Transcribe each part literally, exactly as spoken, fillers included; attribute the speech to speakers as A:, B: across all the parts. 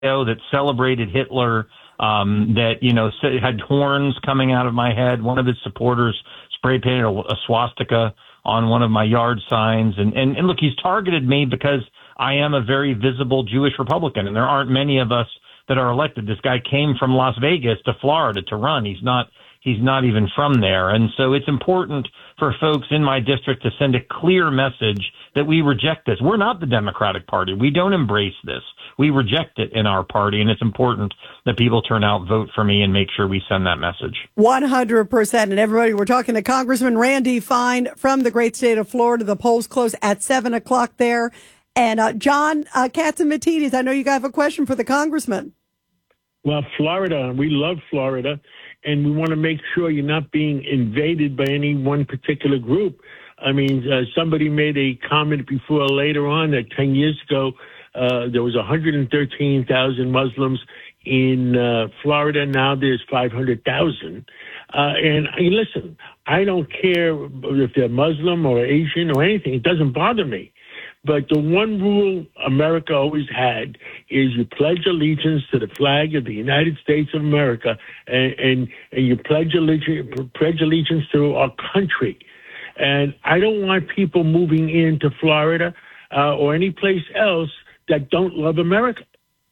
A: that celebrated Hitler, um, that, you know, had horns coming out of my head. One of his supporters spray painted a, a swastika on one of my yard signs. And, and, and look, he's targeted me because I am a very visible Jewish Republican, and there aren't many of us that are elected. This guy came from Las Vegas to Florida to run. He's not He's not even from there. And so it's important for folks in my district to send a clear message that we reject this. We're not the Democratic Party. We don't embrace this. We reject it in our party. And it's important that people turn out, vote for me, and make sure we send that message.
B: one hundred percent. And everybody, we're talking to Congressman Randy Fine from the great state of Florida. The polls close at seven o'clock there. And uh, John uh, Catsimatidis, I know you have a question for the congressman.
C: Well, Florida, we love Florida. And we want to make sure you're not being invaded by any one particular group. I mean, uh, somebody made a comment before later on that ten years ago, uh, there was one hundred thirteen thousand Muslims in uh, Florida. Now there's five hundred thousand. Uh, and I mean, listen, I don't care if they're Muslim or Asian or anything. It doesn't bother me. But the one rule America always had is you pledge allegiance to the flag of the United States of America, and, and, and you pledge allegiance, pledge allegiance to our country. And I don't want people moving into Florida uh, or any place else that don't love America.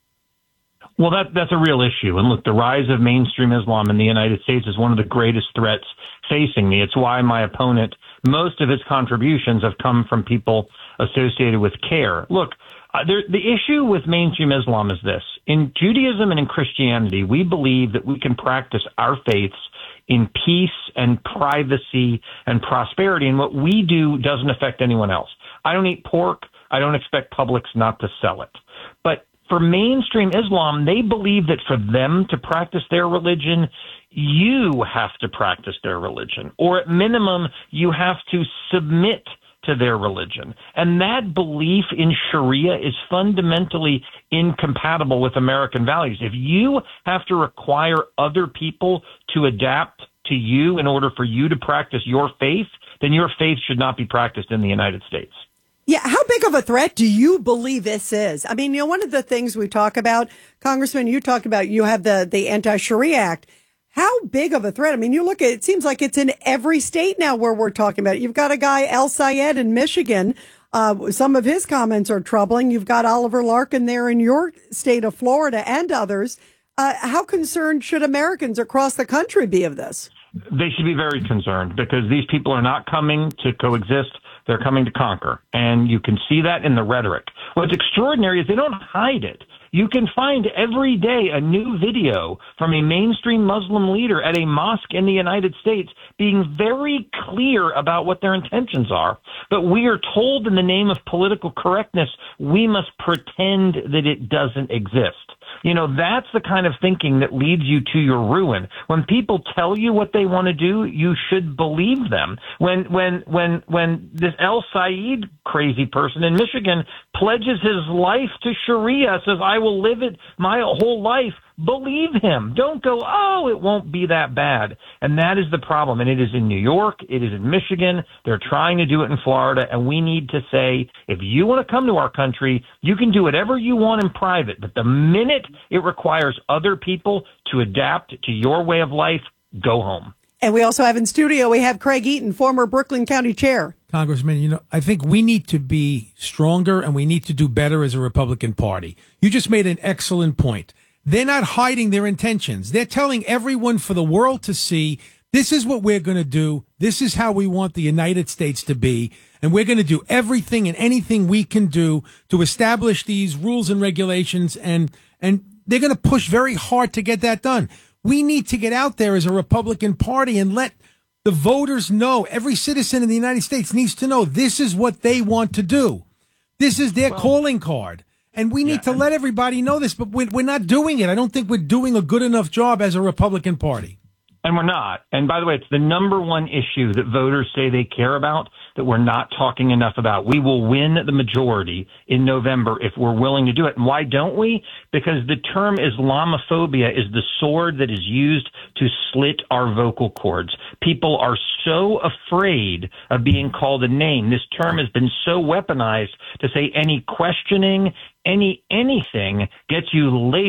A: Well, that that's a real issue. And look, the rise of mainstream Islam in the United States is one of the greatest threats facing me. It's why my opponent, most of his contributions have come from people associated with CARE. Look, uh, there, the issue with mainstream Islam is this. In Judaism and in Christianity, we believe that we can practice our faiths in peace and privacy and prosperity, and what we do doesn't affect anyone else. I don't eat pork. I don't expect Publix not to sell it. But for mainstream Islam, they believe that for them to practice their religion, you have to practice their religion, or at minimum, you have to submit to their religion. And that belief in Sharia is fundamentally incompatible with American values. If you have to require other people to adapt to you in order for you to practice your faith, then your faith should not be practiced in the United States.
B: Yeah, how big of a threat do you believe this is? I mean, you know, one of the things we talk about, Congressman, you talked about, you have the, the Anti-Sharia Act. How big of a threat? I mean, you look at it, it seems like it's in every state now where we're talking about it. You've got a guy, El Sayed in Michigan. Uh, some of his comments are troubling. You've got Oliver Larkin there in your state of Florida and others. Uh, how concerned should Americans across the country be of this?
A: They should be very concerned because these people are not coming to coexist. They're coming to conquer. And you can see that in the rhetoric. What's extraordinary is they don't hide it. You can find every day a new video from a mainstream Muslim leader at a mosque in the United States being very clear about what their intentions are. But we are told in the name of political correctness, we must pretend that it doesn't exist. You know, that's the kind of thinking that leads you to your ruin. When people tell you what they want to do, you should believe them. When when when when this El Sayed crazy person in Michigan pledges his life to Sharia, says, I will live it my whole life, believe him. Don't go, oh, it won't be that bad. And that is the problem. And it is in New York. It is in Michigan. They're trying to do it in Florida. And we need to say, if you want to come to our country, you can do whatever you want in private. But the minute it requires other people to adapt to your way of life, go home.
B: And we also have in studio, we have Craig Eaton, former Brooklyn County Chair.
D: Congressman, you know, I think we need to be stronger and we need to do better as a Republican Party. You just made an excellent point. They're not hiding their intentions. They're telling everyone for the world to see, this is what we're going to do. This is how we want the United States to be. And we're going to do everything and anything we can do to establish these rules and regulations. And, and they're going to push very hard to get that done. We need to get out there as a Republican Party and let the voters know, every citizen in the United States needs to know this is what they want to do. This is their well, calling card. And we need yeah, to let everybody know this, but we're, we're not doing it. I don't think we're doing a good enough job as a Republican Party.
A: And we're not. And by the way, it's the number one issue that voters say they care about. that we're not talking enough about. We will win the majority in November if we're willing to do it. And why don't we? Because the term Islamophobia is the sword that is used to slit our vocal cords. People are so afraid of being called a name. This term has been so weaponized to say any questioning, any anything gets you labeled